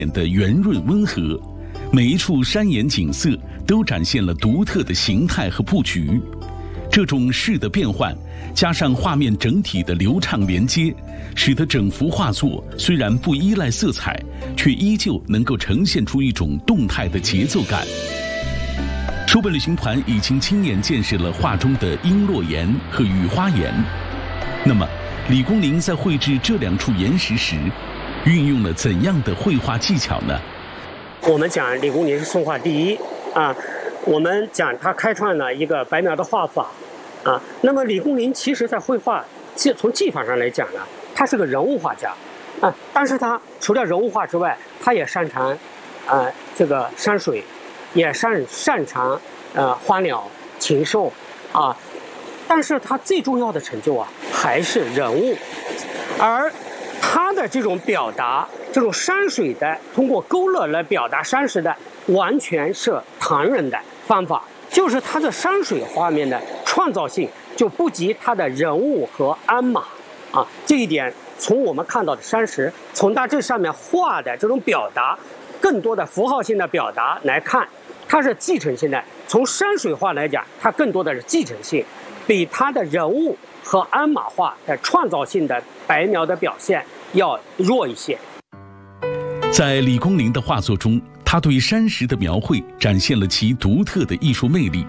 的圆润温和，每一处山岩景色都展现了独特的形态和布局。这种势的变换，加上画面整体的流畅连接，使得整幅画作虽然不依赖色彩，却依旧能够呈现出一种动态的节奏感。书本旅行团已经亲眼见识了画中的璎珞岩和雨花岩。那么，李公麟在绘制这两处岩石时，运用了怎样的绘画技巧呢？ 我们讲李公麟是宋画第一啊，我们讲他开创了一个白描的画法啊。那么李公麟其实在绘画从技法上来讲呢，他是个人物画家啊，但是他除了人物画之外，他也擅长这个山水，也擅长花鸟禽兽啊。但是他最重要的成就还是人物，而他的这种表达，这种山水的通过勾勒来表达山石的，完全是唐人的方法，就是他的山水画面的创造性就不及他的人物和鞍马啊。这一点从我们看到的山石，从他这上面画的这种表达，更多的符号性的表达来看，它是继承性的。从山水画来讲，它更多的是继承性，比他的人物和鞍马画的创造性的白描的表现要弱一些。 在李公麟的画作中，他对山石的描绘展现了其独特的艺术魅力。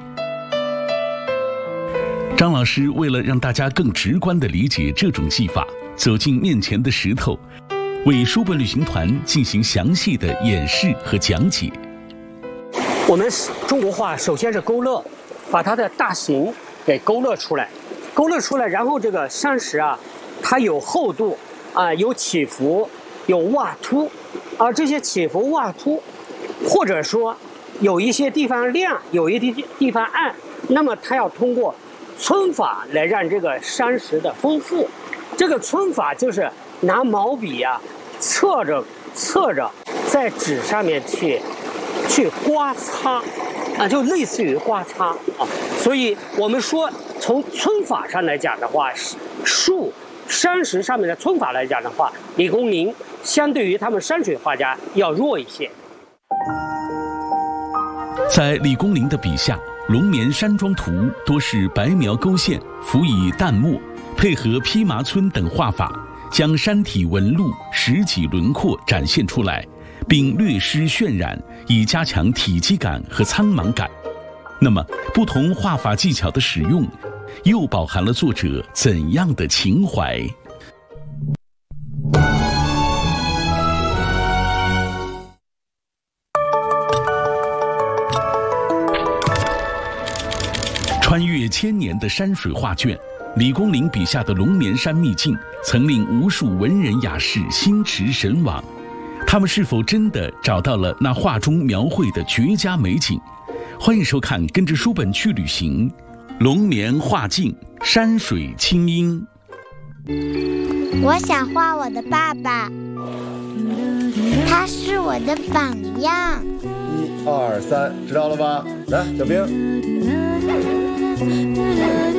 张老师为了让大家更直观地理解这种技法，走进面前的石头，为书本旅行团进行详细的演示和讲解。 我们中国画首先是勾勒，把它的大形给勾勒出来，然后这个山石它有厚度有起伏，有洼凸这些起伏洼凸，或者说有一些地方亮，有一些地方暗，那么它要通过皴法来让这个山石的丰富。这个皴法就是拿毛笔侧着在纸上面去刮擦就类似于刮擦所以我们说从皴法上来讲的话，山石上面的皴法来讲的话，李公麟相对于他们山水画家要弱一些。 在李公麟的笔下，龙眠山庄图多是白描勾线，辅以淡墨，配合披麻皴等画法，将山体纹路、石脊轮廓展现出来，并略施渲染，以加强体积感和苍茫感。那么，不同画法技巧的使用，又饱含了作者怎样的情怀？穿越千年的山水画卷，李公麟笔下的龙眠山秘境曾令无数文人雅士心驰神往。他们是否真的找到了那画中描绘的绝佳美景？欢迎收看，跟着书本去旅行，龙眠画境，山水清音。 我想画我的爸爸，他是我的榜样。1、2、3，知道了吧？来，小兵。